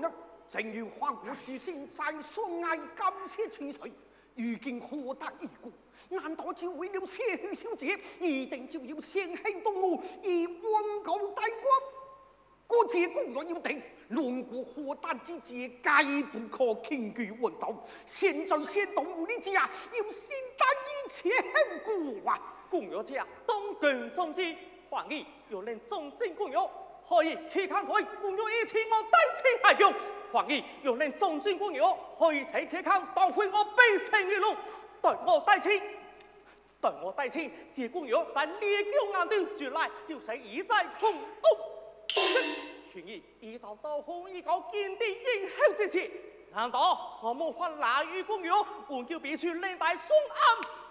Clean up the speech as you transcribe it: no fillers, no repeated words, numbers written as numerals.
日，正如黄国书先在所爱感谢取水，如今何得一过？难道就为了谢许小姐，一定就要先行动武，以温告大国？国节公若要定，论过何旦之节，皆不可轻举妄动。现在先动武的家，要先担一切后果啊！ 公约家东根中之，皇帝又令中正公约，可以期看台公约一起我带起海疆，皇帝又令中正公约可以在期看当回我北城一路，待我带起。等我带起，这公约在列江岸头转来，就是一再空权益依照道后依靠坚定应后之前，难道我们换来与公约，换叫必须领带双安